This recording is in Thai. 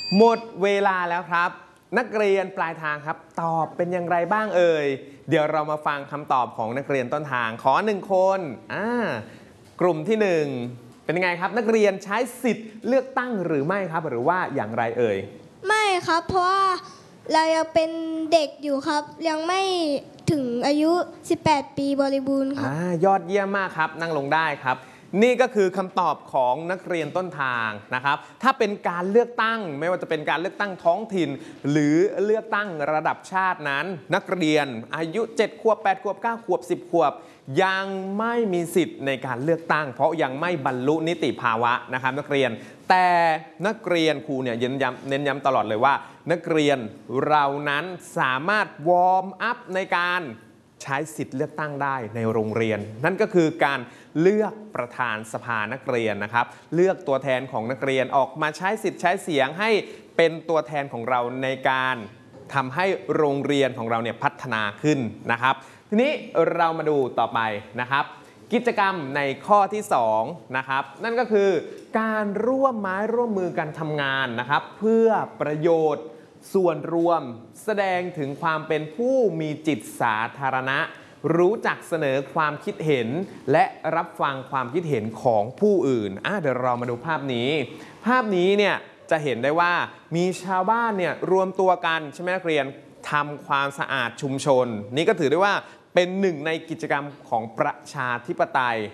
หมดเวลาแล้วครับนักเรียนปลายทางครับตอบเป็นอย่างไรบ้างเอ่ยเดี๋ยวเรามาฟังคำตอบของนักเรียนต้นทางขอ1 คนกลุ่มที่1เป็นยังไงครับนักเรียนใช้สิทธิ์เลือกตั้งหรือไม่ครับหรือว่าอย่างไรเอ่ยไม่ครับเพราะว่าเรายังเป็นเด็กอยู่ครับยังไม่ถึงอายุ18 ปีบริบูรณ์ครับยอดเยี่ยมมากครับนั่งลงได้ครับนี่ก็คือคำตอบของนักเรียนต้นทางนะครับถ้าเป็นการเลือกตั้งไม่ว่าจะเป็นการเลือกตั้งท้องถิ่นหรือเลือกตั้งระดับชาตินั้นนักเรียนอายุ7 ขวบ 8 ขวบ 9 ขวบ 10 ขวบยังไม่มีสิทธิ์ในการเลือกตั้งเพราะยังไม่บรรลุนิติภาวะนะครับนักเรียนแต่นักเรียนครูเนี่ยเน้นย้ำตลอดเลยว่านักเรียนเรานั้นสามารถวอร์มอัพในการใช้สิทธิ์เลือกตั้งได้ในโรงเรียนนั่นก็คือการเลือกประธานสภานักเรียนนะครับเลือกตัวแทนของนักเรียนออกมาใช้สิทธิ์ใช้เสียงให้เป็นตัวแทนของเราในการทำให้โรงเรียนของเราเนี่ยพัฒนาขึ้นนะครับทีนี้เรามาดูต่อไปนะครับกิจกรรมในข้อที่2นะครับนั่นก็คือการร่วมไม้ร่วมมือกันทำงานนะครับเพื่อประโยชน์ส่วนรวมแสดงถึงความเป็นผู้มีจิตสาธารณะรู้จักเสนอความคิดเห็นและรับฟังความคิดเห็นของผู้อื่นเดี๋ยวเรามาดูภาพนี้เนี่ยจะเห็นได้ว่ามีชาวบ้านเนี่ยรวมตัวกันใช่ไหมนักเรียนทำความสะอาดชุมชนนี่ก็ถือได้ว่าเป็นหนึ่งในกิจกรรมของประชาธิปไตย